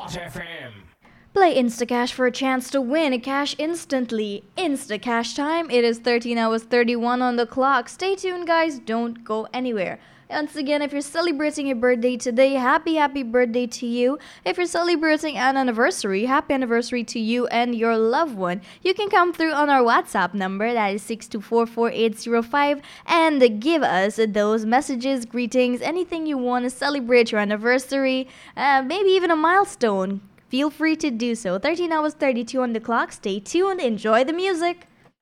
Hot FM. Play Instacash for a chance to win cash instantly. Instacash time. It is 13 hours 31 on the clock. Stay tuned, guys. Don't go anywhere. Once again, if you're celebrating your birthday today, happy birthday to you. If you're celebrating an anniversary, happy anniversary to you and your loved one. You can come through on our WhatsApp number, that is 6244805, and give us those messages, greetings, anything you want to celebrate your anniversary, maybe even a milestone. Feel free to do so. 13 hours 32 on the clock. Stay tuned. Enjoy the music.